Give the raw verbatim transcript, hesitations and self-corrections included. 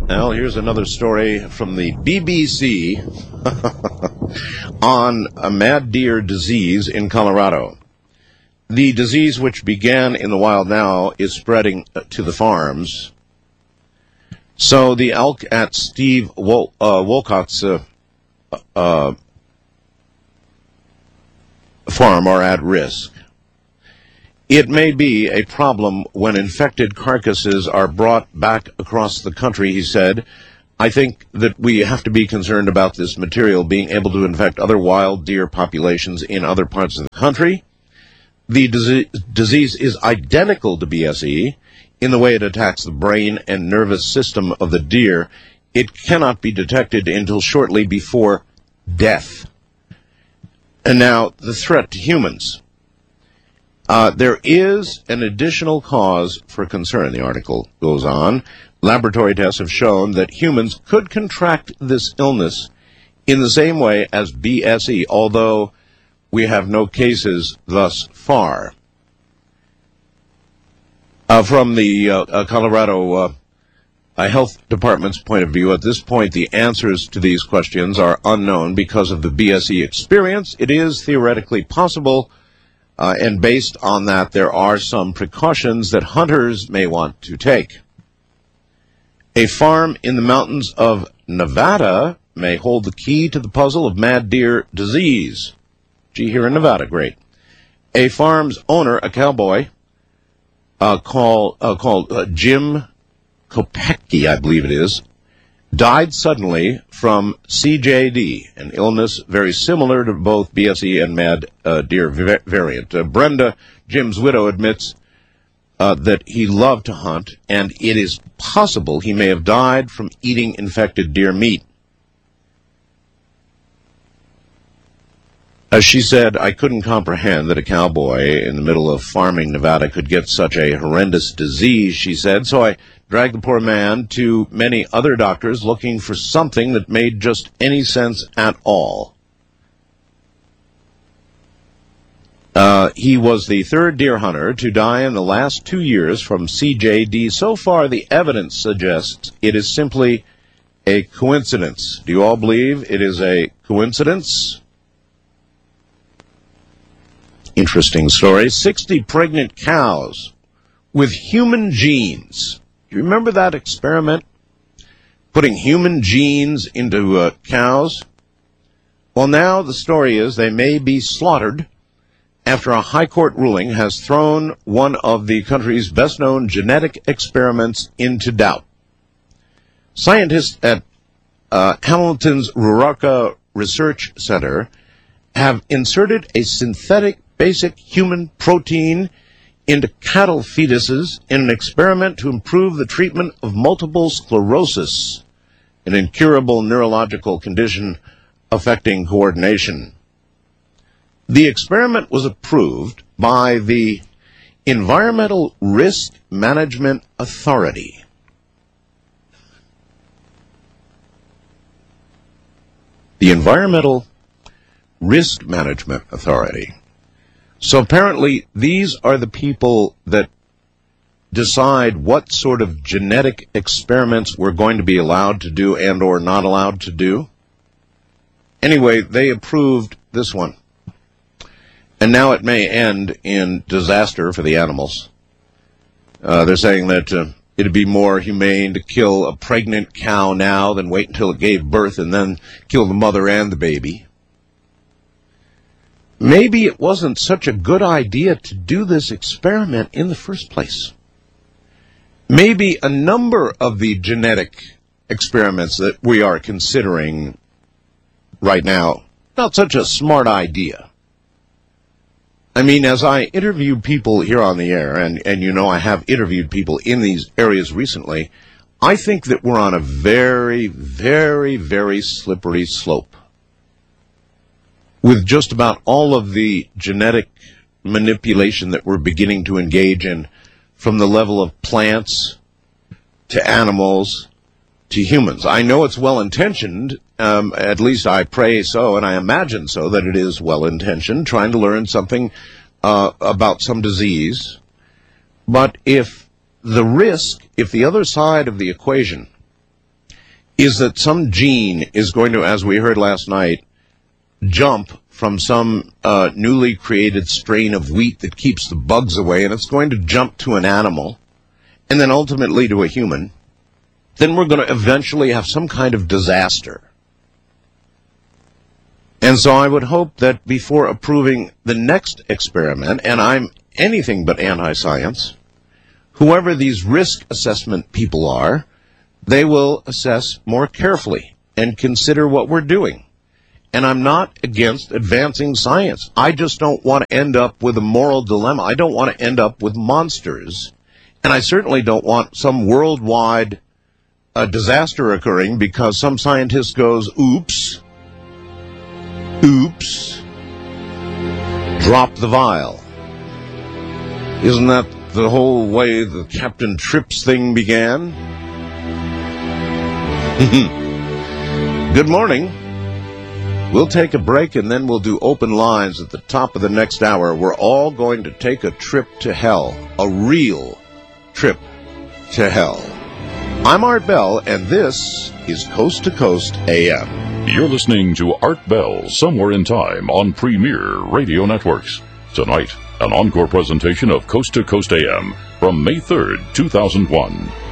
Well, here's another story from the B B C on a mad deer disease in Colorado. The disease, which began in the wild now, is spreading to the farms. So the elk at Steve Wol- uh, Wolcott's uh, uh, farm are at risk. It may be a problem when infected carcasses are brought back across the country, he said. I think that we have to be concerned about this material being able to infect other wild deer populations in other parts of the country. The dis- disease is identical to B S E in the way it attacks the brain and nervous system of the deer. It cannot be detected until shortly before death. And now, the threat to humans. Uh, there is an additional cause for concern, the article goes on. Laboratory tests have shown that humans could contract this illness in the same way as B S E, although we have no cases thus far. Uh, from the uh, uh, Colorado uh, uh, Health Department's point of view, at this point, the answers to these questions are unknown because of the B S E experience. It is theoretically possible. Uh, and based on that, there are some precautions that hunters may want to take. A farm in the mountains of Nevada may hold the key to the puzzle of mad deer disease. Gee, here in Nevada, great. A farm's owner, a cowboy, uh, call, uh, called uh, Jim Kopecki, I believe it is, died suddenly from C J D, an illness very similar to both B S E and mad uh, deer va- variant. Uh, Brenda, Jim's widow, admits uh, that he loved to hunt, and it is possible he may have died from eating infected deer meat. As she said, I couldn't comprehend that a cowboy in the middle of farming Nevada could get such a horrendous disease, she said, so I dragged the poor man to many other doctors looking for something that made just any sense at all. Uh, he was the third deer hunter to die in the last two years from C J D. So far, the evidence suggests it is simply a coincidence. Do you all believe it is a coincidence? Interesting story. sixty pregnant cows with human genes. Do you remember that experiment? Putting human genes into uh, cows? Well, now the story is they may be slaughtered after a high court ruling has thrown one of the country's best-known genetic experiments into doubt. Scientists at uh, Hamilton's Ruarka Research Center have inserted a synthetic basic human protein into cattle fetuses in an experiment to improve the treatment of multiple sclerosis, an incurable neurological condition affecting coordination. The experiment was approved by the Environmental Risk Management Authority. The Environmental Risk Management Authority. So apparently these are the people that decide what sort of genetic experiments we're going to be allowed to do and or not allowed to do. Anyway, they approved this one. And now it may end in disaster for the animals. Uh, they're saying that uh, it'd be more humane to kill a pregnant cow now than wait until it gave birth and then kill the mother and the baby. Maybe it wasn't such a good idea to do this experiment in the first place. Maybe a number of the genetic experiments that we are considering right now, not such a smart idea. I mean, as I interview people here on the air, and, and you know I have interviewed people in these areas recently, I think that we're on a very, very, very slippery slope with just about all of the genetic manipulation that we're beginning to engage in, from the level of plants to animals to humans. I know it's well-intentioned, um, at least I pray so, and I imagine so, that it is well-intentioned, trying to learn something uh, about some disease. But if the risk, if the other side of the equation is that some gene is going to, as we heard last night, jump from some uh, newly created strain of wheat that keeps the bugs away, and it's going to jump to an animal, and then ultimately to a human, then we're going to eventually have some kind of disaster. And so I would hope that before approving the next experiment, and I'm anything but anti-science, whoever these risk assessment people are, they will assess more carefully and consider what we're doing. And I'm not against advancing science. I just don't want to end up with a moral dilemma. I don't want to end up with monsters. And I certainly don't want some worldwide uh, disaster occurring because some scientist goes, oops, oops, drop the vial. Isn't that the whole way the Captain Trips thing began? Good morning. We'll take a break and then we'll do open lines at the top of the next hour. We're all going to take a trip to hell, a real trip to hell. I'm Art Bell, and this is Coast to Coast A M. You're listening to Art Bell, Somewhere in Time on Premier Radio Networks. Tonight, an encore presentation of Coast to Coast A M from May third, two thousand one.